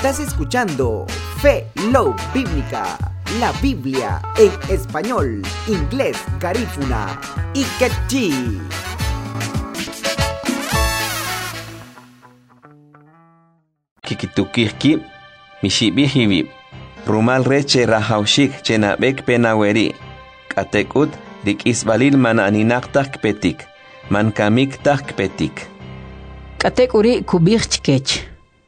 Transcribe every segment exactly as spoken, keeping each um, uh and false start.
Estás escuchando Fe Love Bíblica, la Biblia en español, inglés, garífuna y quechí. Kikitukihki, mishibihibib, rumal reche rahaushik chenabek penaweri, katekut dik isbalil man aninaktak petik, man kamiktak petik. Katekuri kubich chikech.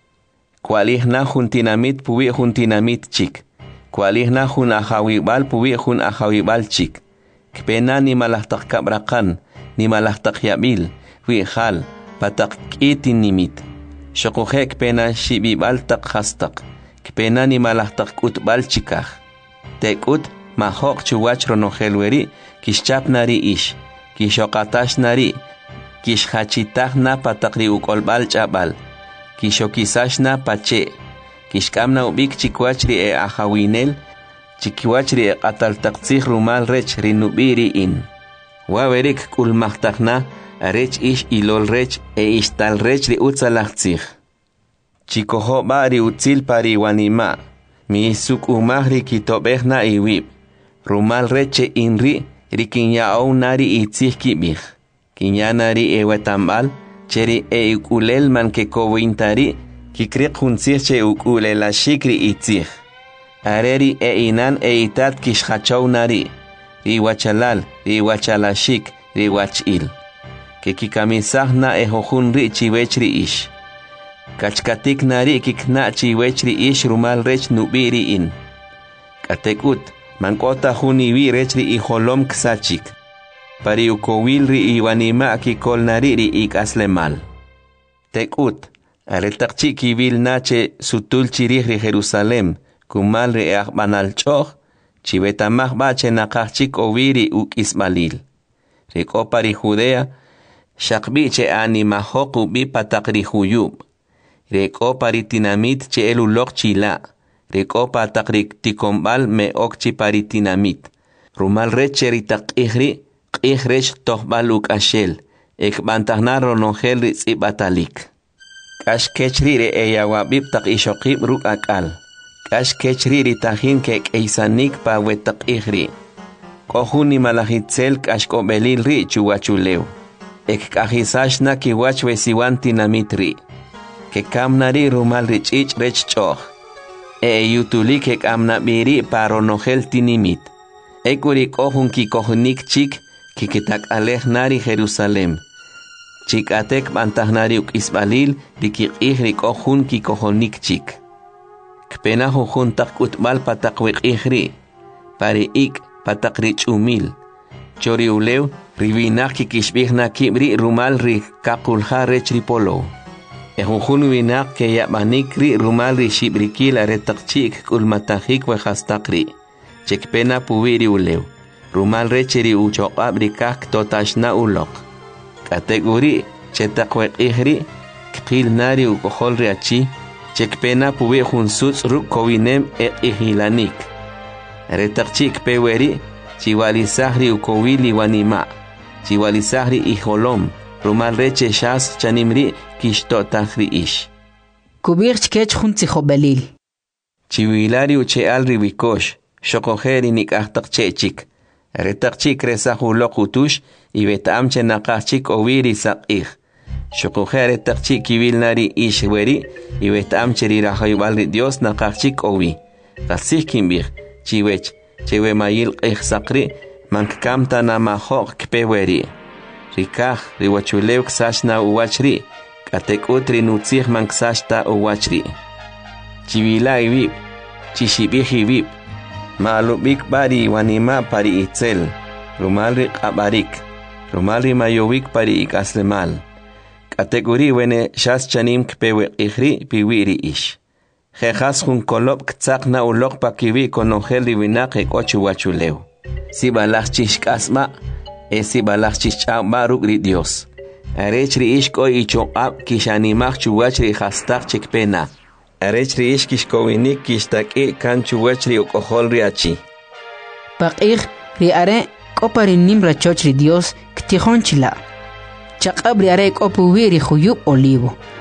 Kualihna juntinamit puwi juntinamit chik, kualihna jun ahawibal puwi jun ahawibal chik, kpena ni malahtak kabrakan, ni malahtak yabil, wihal, patak kitin nimit. Shokuhe kpena shibibal tak hastak, kpena ni malahtak kutbal chikah. Tekut mahok chuwach ronohelweri, kishchap nari ish, kishokatash nari, kishhachitah na patakri ukolbal chabal, kishokisash na pache, kishkamna ubik chikwachri e ahawinel, chikwachri e qataltaktsih rumal rech rinubiri in. Wawerik kulmahtakna, rech ish ilol rech e ishtal rech ri utzalachtzih. Chikoho ba ri utzil pari wanima, mi suk umahri kitobehna iwib. Rumal reche inri, ri kinyao nari itzih kibih. Kinyanari e wetambal, cheri e ukulel man ke kowintari, kikrik hunzih che ukulela shikri itzih. Areri e inan e itat kishhachow nari, ri wachalal, ri wachalashik, ri wachil. Que kikamisahna e hojunri chiwechri ish. Kachkatik nari kikna chiwechri ish rumal rech nubiri in. Katekut, mankota huniwi rechri iholom ksachik. Pari ukowilri iwanima kikol nariri ik aslemal. Tekut, aretakchi kibil nache sutul chirihri Jerusalem, kumalri e akbanal choch, chivetamah bache nakachik oviri uk ismalil. Riko pari Judea, Shakbi che anima hoku bi patakri huyub. Reko paritinamit che elulok chila. Reko patakri tikombal me okchi paritinamit. Rumal reche ritak ihri, ihrech tohbaluk ashel. Ek bantahna ronongel ritzi batalik. Kash kechri re eyawabib tak ishokib ruk akal. Kash kechri ritahin kek eisanik pa wetak ihri. Kohuni malahitzel kash kobelil ri chuwachuleu. Ek kahisashna kiwach wesiwan tinamitri. Ke kamnari rumal richich rech choch. E yutuli ke kamna biri paronogel tinimit. Ekurik ohun ki kohunik chik kikitak alej nari Jerusalem. Chik atek bantahnari uk isbalil dikik ihrik ohun ki kohonik chik. Kpena hujun tak utbal patakwik ihri. Pari ik patak rich umil. Chori uleu, ribinak kikishbihna kibri rumal ri kakulha rechri polo. Ehujun winak ke yabanik ri rumal ri shibrikil aretakchik kulmatahik wehastakri. Chekpena puwiri uleu. Rumal rechri uchoqab rikak totashna ulok. Kategori chetakwek ihri, kil nari ukohol riachi, chekpena puwi hunsuts ruk kowinem e ihilanik. Aretakchik peweri, chiwalisahri ukowili wanima, chiwalisahri iholom, rumal reche shas chanimri kishtotahri ish. Kubir chkech juntsijo belil. Chiwilari uche alri wikosh, shokoheri nikahtak chechik. Retakchik resahulok utush, ibetamche nakachik owiri sakih. Shokoheri takchik kivilnari ish weri, ibetamche rirahaywalri Dios nakachik owi. Kasih kimbir, chiwech. Chewe mayil qih sakri, mankkamta na mahok kpeweri. Rikah, riwachulew ksashna uwachri, katekut rinutzih manksashta uwachri. Chivila ibib, chishibih ibib, maalubik bari wanima pari itzel, rumalri qabarik, rumalri mayowik pari ikaslemal. Kategori wene shas chanim kpewe qihri piwiri ish. Jejas jun kolop ktzak na ulok pakiwi konongel divinak ek ochu wachuleu. Si balach chishkasma, e si balach chishchamba rukri Dios. Arechri ishko ichoqab kishanimach chuwachri hastak chekpena. Arechri ish kishkowinik kishtaki kan chuwachri ukohol riachi. Pakir ri are koparin nimra chochri Dios ktihon chila. Chaqab ri are kopuwiri huyub olivo.